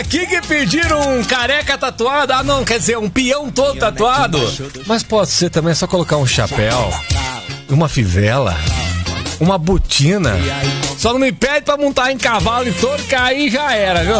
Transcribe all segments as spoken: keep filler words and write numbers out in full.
aqui que pediram um careca tatuado. Ah, não, quer dizer, um peão todo tatuado. Mas pode ser também, é só colocar um chapéu, uma fivela, uma botina. Só não me pede pra montar em cavalo e touro, que aí já era, viu?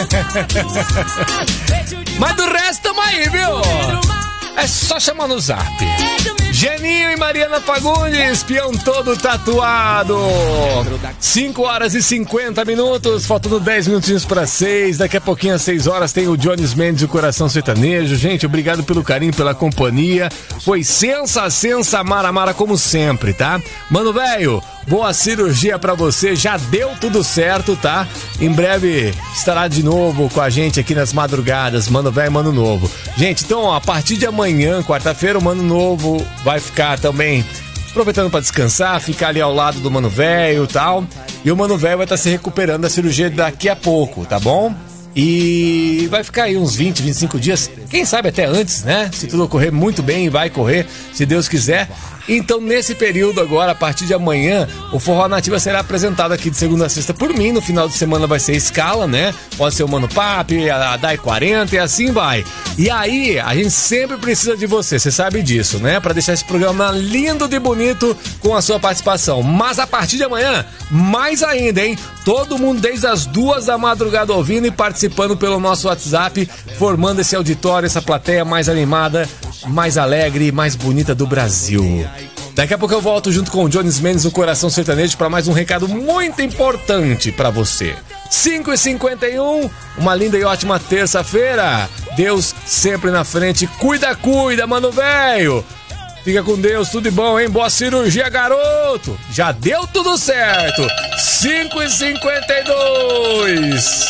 Mas do resto tamo aí, viu? É só chamar no zap. Geninho e Mariana Fagundes, peão todo tatuado. cinco horas e cinquenta minutos, faltando dez minutinhos para seis. Daqui a pouquinho, às seis horas, tem o Jones Mendes e o Coração Sertanejo. Gente, obrigado pelo carinho, pela companhia. Foi sensa, sensa, mara, mara, como sempre, tá? Mano, velho, boa cirurgia pra você, já deu tudo certo, tá? Em breve estará de novo com a gente aqui nas madrugadas, Mano Velho, Mano Novo. Gente, então, ó, a partir de amanhã, quarta-feira, o Mano Novo vai ficar também aproveitando pra descansar, ficar ali ao lado do Mano Velho e tal. E o Mano Velho vai estar se recuperando da cirurgia daqui a pouco, tá bom? E vai ficar aí uns vinte, vinte e cinco dias, quem sabe até antes, né? Se tudo ocorrer muito bem, vai correr, se Deus quiser. Então, nesse período agora, a partir de amanhã, o Forró Nativa será apresentado aqui de segunda a sexta por mim. No final de semana vai ser escala, né? Pode ser o Mano Papi, a Dai quarenta e assim vai. E aí, a gente sempre precisa de você, você sabe disso, né? Pra deixar esse programa lindo de bonito com a sua participação. Mas a partir de amanhã, mais ainda, hein? Todo mundo desde as duas da madrugada ouvindo e participando pelo nosso WhatsApp, formando esse auditório, essa plateia mais animada, mais alegre, mais bonita do Brasil. Daqui a pouco eu volto junto com o Jones Mendes no Coração Sertanejo para mais um recado muito importante para você. cinco e cinquenta e um, uma linda e ótima terça-feira. Deus sempre na frente. Cuida, cuida, mano velho. Fica com Deus, tudo de bom, hein? Boa cirurgia, garoto. Já deu tudo certo. cinco e cinquenta e dois.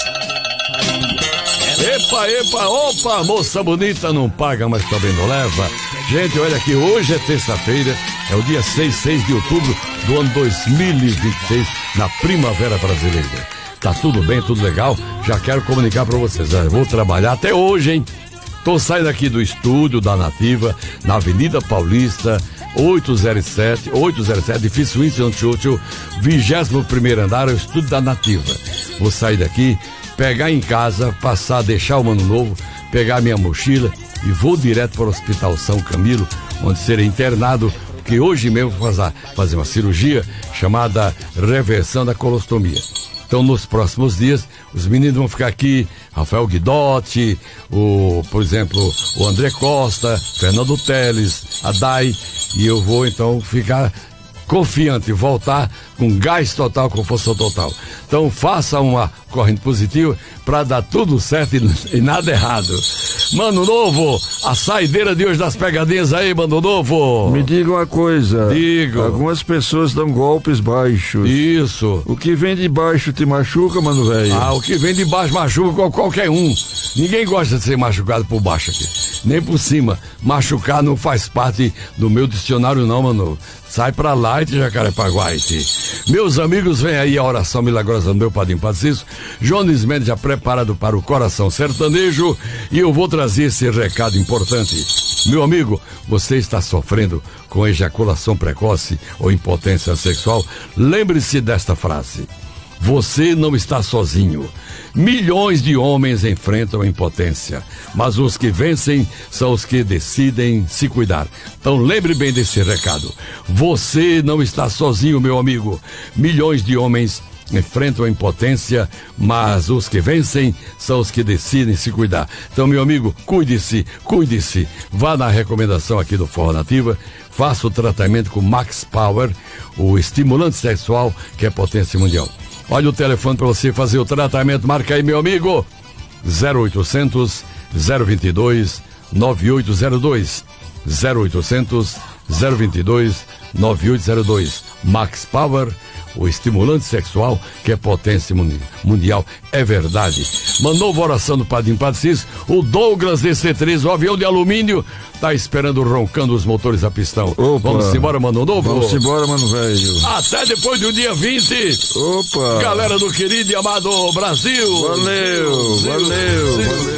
Epa, epa, opa, moça bonita não paga, mas também não leva. Gente, olha aqui, hoje é terça-feira, é o dia seis, seis de outubro do ano dois mil e vinte e seis, na Primavera Brasileira. Tá tudo bem, tudo legal? Já quero comunicar pra vocês, eu vou trabalhar até hoje, hein? Tô saindo aqui do estúdio da Nativa, na Avenida Paulista, oito zero sete, oito zero sete, edifício Winston Churchill, vigésimo primeiro andar, é o estúdio da Nativa. Vou sair daqui, pegar em casa, passar, deixar o Mano Novo, pegar minha mochila e vou direto para o Hospital São Camilo, onde serei internado, porque hoje mesmo vou fazer, fazer uma cirurgia chamada reversão da colostomia. Então, nos próximos dias, os meninos vão ficar aqui, Rafael Guidotti, o, por exemplo, o André Costa, Fernando Teles, a Dai, e eu vou, então, ficar confiante, voltar com gás total, com força total. Então, faça uma corrente positiva para dar tudo certo e, e nada errado. Mano Novo, a saideira de hoje das pegadinhas aí, Mano Novo. Me diga uma coisa. Diga. Algumas pessoas dão golpes baixos. Isso. O que vem de baixo te machuca, mano velho? Ah, o que vem de baixo machuca qualquer um. Ninguém gosta de ser machucado por baixo aqui. Nem por cima. Machucar não faz parte do meu dicionário não, Mano. Sai pra lá, Jacarepaguá. Meus amigos, vem aí a oração milagrosa do meu padrinho Francisco, Jones Mendes já preparado para o Coração Sertanejo, e eu vou trazer esse recado importante. Meu amigo, você está sofrendo com ejaculação precoce ou impotência sexual? Lembre-se desta frase: você não está sozinho. Milhões de homens enfrentam a impotência, mas os que vencem são os que decidem se cuidar. Então lembre bem desse recado. Você não está sozinho, meu amigo. Milhões de homens enfrentam a impotência, mas os que vencem são os que decidem se cuidar. Então, meu amigo, cuide-se, cuide-se. Vá na recomendação aqui do Forró Nativa, faça o tratamento com Max Power, o estimulante sexual que é potência mundial. Olha o telefone para você fazer o tratamento. Marca aí, meu amigo. zero oitocentos, zero vinte e dois, nove oito zero dois. zero oitocentos, zero vinte e dois, nove oito zero dois. Max Power, o estimulante sexual que é potência mundial. É verdade. Mandou uma oração do Padrinho Francisco. O Douglas D C três, o avião de alumínio, tá esperando roncando os motores a pistão. Opa. Vamos embora, Mano Novo? Vamos embora, mano velho. Até depois do dia vinte. Opa. Galera do querido e amado Brasil. Valeu, valeu, valeu.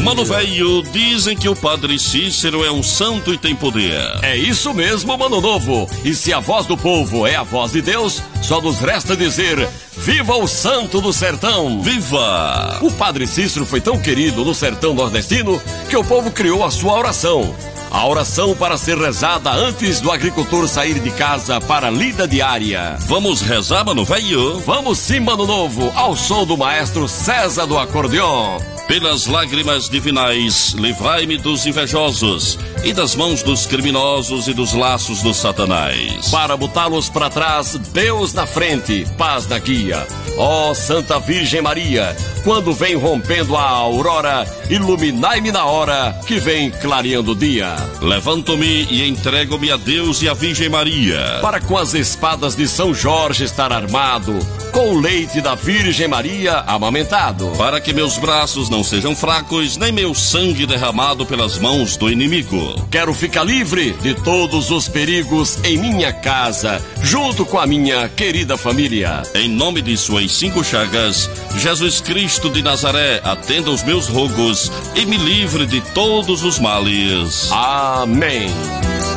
Mano velho, dizem que o Padre Cícero é um santo e tem poder. É isso mesmo, Mano Novo. E se a voz do povo é a voz de Deus, só nos resta dizer: viva o santo do sertão! Viva! O Padre Cícero foi tão querido no sertão nordestino que o povo criou a sua oração. A oração para ser rezada antes do agricultor sair de casa para a lida diária. Vamos rezar, mano velho? Vamos sim, Mano Novo, ao som do maestro César do acordeon. Pelas lágrimas divinais, livrai-me dos invejosos e das mãos dos criminosos e dos laços dos satanás. Para botá-los para trás, Deus na frente, paz na guia. Ó Santa Virgem Maria, quando vem rompendo a aurora, iluminai-me na hora que vem clareando o dia. Levanto-me e entrego-me a Deus e a Virgem Maria, para com as espadas de São Jorge estar armado, com o leite da Virgem Maria amamentado, para que meus braços não sejam fracos, nem meu sangue derramado pelas mãos do inimigo. Quero ficar livre de todos os perigos em minha casa, junto com a minha querida família. Em nome de suas cinco chagas, Jesus Cristo de Nazaré, atenda os meus rogos e me livre de todos os males. Amém.